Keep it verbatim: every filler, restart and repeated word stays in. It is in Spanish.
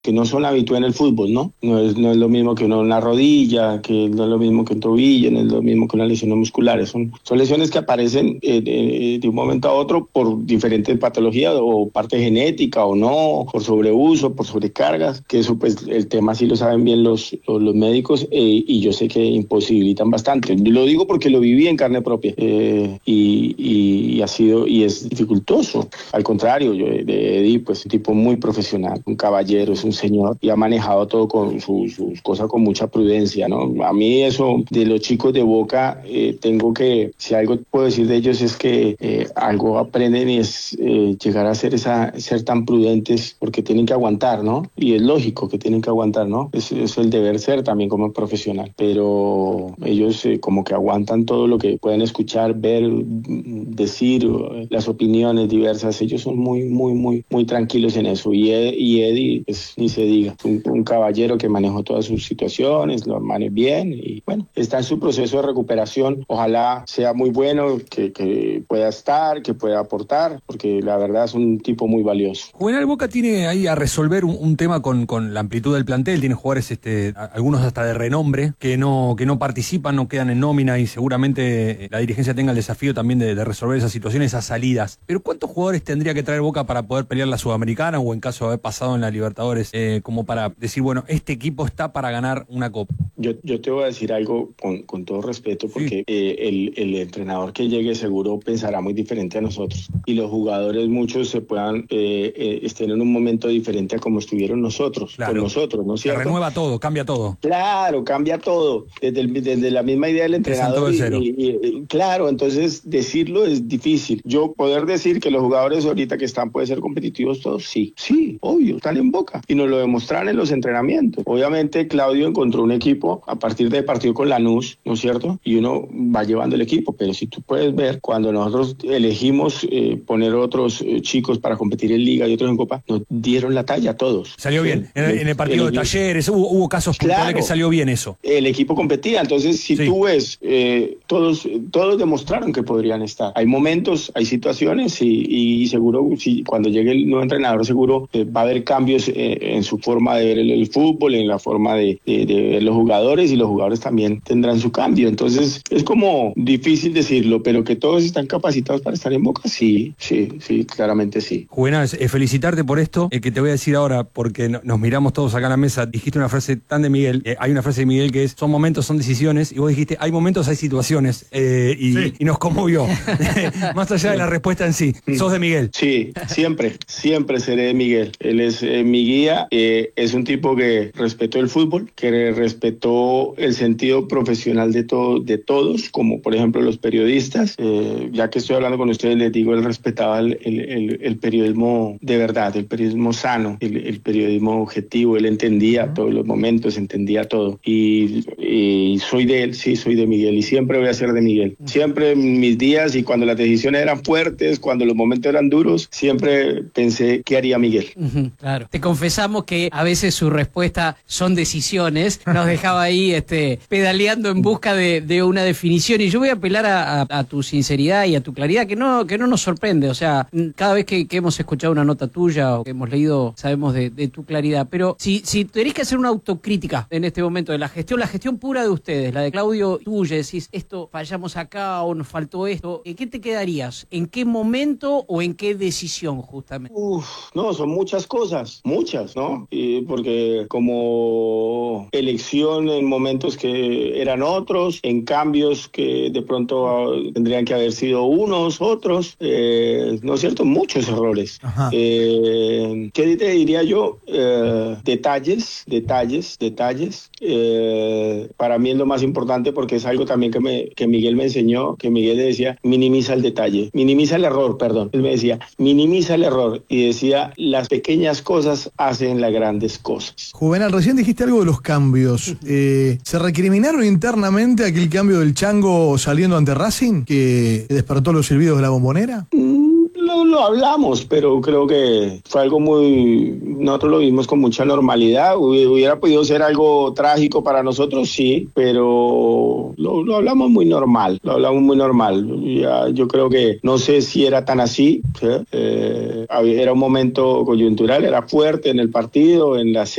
que no son habituales en el fútbol, ¿no? No es, no es lo mismo que una rodilla, que no es lo mismo que un tobillo, no es lo mismo que una lesión muscular. Son, son lesiones que aparecen eh, de, de un momento a otro por diferentes patologías o parte genética o no, por sobreuso, por sobrecargas, que eso pues el tema sí lo saben bien los, los, los médicos eh, y yo sé que imposibilitan bastante. Lo digo porque lo viví en carne propia eh, y, y, y ha sido y es dificultoso. Al contrario, yo de Eddie pues un tipo muy profesional, un caballero, es un señor y ha manejado todo con sus, sus cosas con mucha prudencia, ¿no? A mí eso de los chicos de Boca, eh, tengo que, si algo puedo decir de ellos es que eh, algo aprenden y es eh, llegar a ser esa, ser tan prudentes porque tienen que aguantar, ¿no? Y es lógico que tienen que aguantar, ¿no? Es, es el deber ser también como profesional, pero ellos eh, como que aguantan todo lo que pueden escuchar, ver, decir, las opiniones diversas, ellos son muy, muy, muy, muy tranquilos en eso y, Ed, y Eddie, pues ni se diga, un, un caballero que manejó todas sus situaciones, lo maneja bien y bueno, está en su proceso de recuperación, ojalá sea muy bueno, que, que pueda estar, que pueda aportar, porque la verdad es un tipo muy valioso. Juvenal, Boca tiene ahí a resolver un, un tema con, con la amplitud del plantel, tiene jugadores, este, algunos hasta de renombre, que no, que no participan, no quedan en nómina y seguramente la dirigencia tenga el desafío también de, de resolver esas situaciones, esas salidas. Pero ¿cuántos jugadores tendría que traer Boca para poder pelear la Sudamericana o en caso de haber pasado en la Libertadores, eh, como para decir, bueno, este equipo está para ganar una copa? Yo, yo te voy a decir algo con, con todo respeto, porque sí. eh, el, el entrenador que llegue seguro pensará muy diferente a nosotros y los jugadores muchos se puedan eh, eh, estén en un momento diferente a como estuvieron nosotros, claro. con nosotros, ¿no es cierto? Se renueva todo, cambia todo. Claro, cambia todo, desde, el, desde la misma idea del entrenador. De y, y, y, claro, entonces decirlo es difícil. Yo poder decir que los jugadores ahorita que están pueden ser competitivos todos, sí, sí, obvio, están en Boca y nos lo demostraron en los entrenamientos. Obviamente Claudio encontró un equipo a partir de partido con Lanús, ¿no es cierto? Y uno va llevando el equipo, pero si tú puedes ver, cuando nosotros elegimos eh, poner otros eh, chicos para competir en Liga y otros en Copa, nos dieron la talla a todos. Salió bien, en el, en el partido el, de Talleres hubo, hubo casos puntuales claro, que salió bien eso. El equipo competía, entonces si sí. tú ves, eh, todos, todos demostraron que podrían estar. Hay momentos, hay situaciones y, y seguro si cuando llegue el nuevo entrenador seguro eh, va a haber cambios eh, en su forma de ver el, el fútbol, en la forma de, de, de ver los jugadores y los jugadores también tendrán su cambio. Entonces es como difícil decirlo, pero que todos están capacitados para estar en Boca, sí, sí, sí, claramente sí. Juvenal, eh, felicitarte por esto, eh, que te voy a decir ahora, porque no, nos miramos todos acá en la mesa, dijiste una frase tan de Miguel, eh, hay una frase de Miguel que es, son momentos, son decisiones, y vos dijiste, hay momentos, hay situaciones, eh, y, sí. y nos conmovió. Más allá de la respuesta en sí, sos de Miguel. Sí, siempre, siempre seré de Miguel. Él es eh, mi guía, eh, es un tipo que respetó el fútbol, que respetó el sentido profesional de, to de todos, como por ejemplo los periodistas. Eh, ya que estoy hablando con ustedes, les digo, él respetaba el, el, el, el periodismo de verdad, el periodismo sano, el, el periodismo objetivo. Él entendía uh-huh. todos los momentos, entendía todo. Y, y soy de él, sí, soy de Miguel, y siempre voy a ser de Miguel. Uh-huh. Siempre en mis días y cuando las decisiones eran fuertes, cuando los momentos eran duros, siempre pensé qué haría Miguel. Uh-huh, claro. Te confesamos que a veces su respuesta son decisiones, nos dejaba ahí este, pedaleando en busca de, de una definición, y yo voy a apelar a, a, a tu sinceridad y a tu claridad, que no, que no nos sorprende. O sea, cada vez que, que hemos escuchado una nota tuya o que hemos leído, sabemos de, de tu claridad, pero si, si tenés que hacer una autocrítica en este momento de la gestión, la gestión pura de ustedes, la de Claudio tuya, decís, esto fallamos acá o nos faltó esto, ¿en qué te quedarías? ¿En qué momento o en qué decisión justamente? Uf, no, son muchas cosas, muchas, ¿no? Y porque como elección en momentos que eran otros, en cambios que de pronto tendrían que haber sido unos, otros, eh, ¿no es cierto? Muchos errores. Eh, ¿Qué te diría yo? Eh, detalles, detalles, detalles. Eh, para mí es lo más importante porque es algo también que, me, que Miguel me enseñó, que Miguel le decía, minimiza el detalle, minimiza el error, perdón. Él me decía, minimiza el error y decía, las pequeñas cosas hacen las grandes cosas. Juvenal, recién dijiste algo de los cambios. Eh, ¿Se recriminaron internamente aquel cambio del Chango saliendo ante Racing que despertó los silbidos de la Bombonera? Mm. lo, lo hablamos, pero creo que fue algo muy, nosotros lo vimos con mucha normalidad. Hubiera podido ser algo trágico para nosotros, sí, pero lo, lo hablamos muy normal, lo hablamos muy normal. Ya, yo creo que no sé si era tan así, ¿sí? eh, era un momento coyuntural, era fuerte en el partido, en la